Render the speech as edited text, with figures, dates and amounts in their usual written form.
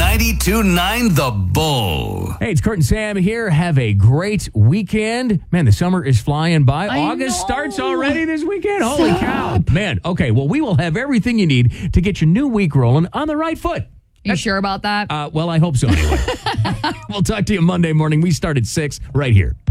92.9 The Bull. Hey, it's Kurt and Sam here. Have a great weekend. Man, the summer is flying by. August starts already this weekend. Holy cow. Man, okay, well, we will have everything you need to get your new week rolling on the right foot. You sure about that? Well, I hope so anyway. We'll talk to you Monday morning. We start at 6 right here.